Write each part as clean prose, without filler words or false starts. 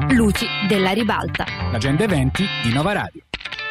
Luci della ribalta. L'agenda eventi di Nova Radio.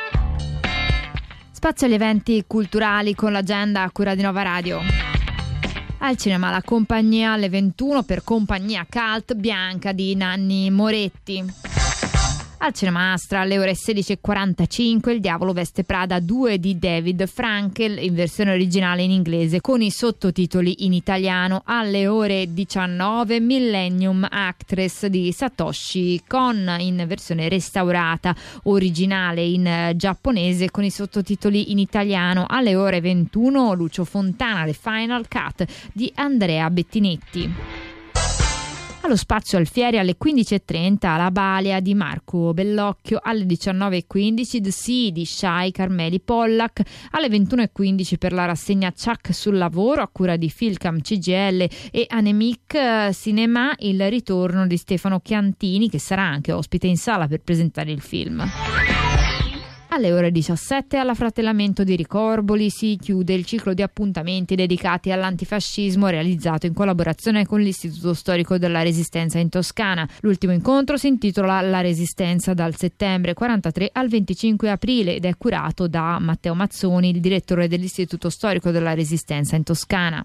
Spazio agli eventi culturali con l'agenda a cura di Nova Radio. Al cinema La Compagnia alle 21 per Compagnia Cult Bianca di Nanni Moretti. Al Cinema Astra alle ore 16:45 Il Diavolo veste Prada 2 di David Frankel in versione originale in inglese con i sottotitoli in italiano. Alle ore 19 Millennium Actress di Satoshi Kon in versione restaurata originale in giapponese con i sottotitoli in italiano. Alle ore 21 Lucio Fontana The Final Cut di Andrea Bettinetti. Allo Spazio Alfieri alle 15:30 La Balia di Marco Bellocchio, alle 19:15 The Sea di Shai Carmeli Pollack, alle 21:15 per la rassegna Chuck sul lavoro a cura di Filcam CGL e Anemic Cinema il ritorno di Stefano Chiantini, che sarà anche ospite in sala per presentare il film. Alle ore 17 all'Affratellamento di Ricorboli si chiude il ciclo di appuntamenti dedicati all'antifascismo realizzato in collaborazione con l'Istituto Storico della Resistenza in Toscana. L'ultimo incontro si intitola La Resistenza dal settembre 43 al 25 aprile ed è curato da Matteo Mazzoni, il direttore dell'Istituto Storico della Resistenza in Toscana.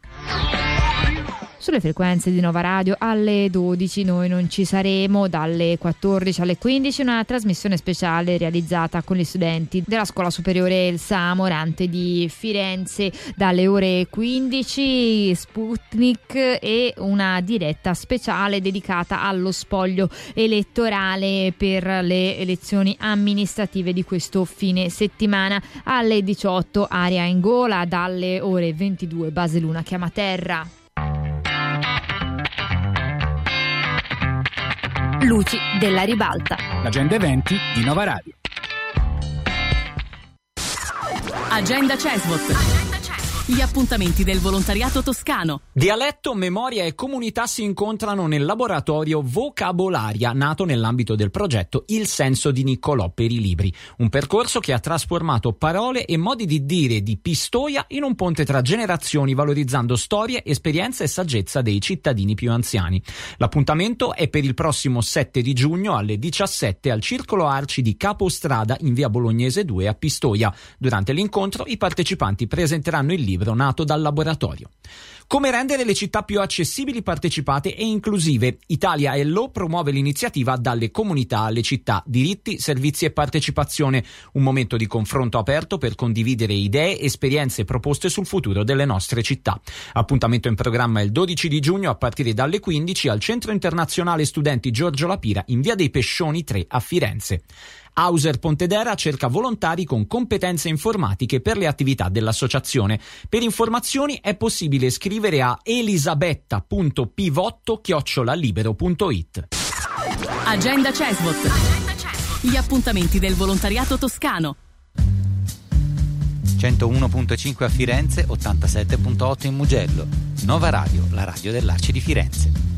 Sulle frequenze di Nova Radio alle 12 noi non ci saremo, dalle 14 alle 15 una trasmissione speciale realizzata con gli studenti della Scuola Superiore Elsa Morante di Firenze. Dalle ore 15 Sputnik e una diretta speciale dedicata allo spoglio elettorale per le elezioni amministrative di questo fine settimana. Alle 18 Aria in Gola, dalle ore 22 Baseluna chiama terra. Luci della ribalta. L'agenda eventi di Nova Radio. Agenda CESVOT. Gli appuntamenti del volontariato toscano. Dialetto, memoria e comunità si incontrano nel laboratorio Vocabolaria, nato nell'ambito del progetto Il senso di Niccolò per i libri, un percorso che ha trasformato parole e modi di dire di Pistoia in un ponte tra generazioni, valorizzando storie, esperienze e saggezza dei cittadini più anziani. L'appuntamento è per il prossimo 7 di giugno alle 17 al Circolo Arci di Capostrada in via Bolognese 2 a Pistoia. Durante l'incontro i partecipanti presenteranno il libro nato dal laboratorio. Come rendere le città più accessibili, partecipate e inclusive? Italia Hello promuove l'iniziativa Dalle comunità alle città, diritti, servizi e partecipazione, un momento di confronto aperto per condividere idee, esperienze e proposte sul futuro delle nostre città. Appuntamento in programma il 12 di giugno a partire dalle 15 al Centro Internazionale Studenti Giorgio Lapira in via dei Pescioni 3 a Firenze. Hauser Pontedera cerca volontari con competenze informatiche per le attività dell'associazione. Per informazioni è possibile scrivere a elisabetta.pivotto@libero.it. Agenda CESVOT. Gli appuntamenti del volontariato toscano. 101.5 a Firenze, 87.8 in Mugello. Nova Radio, la radio dell'Arci di Firenze.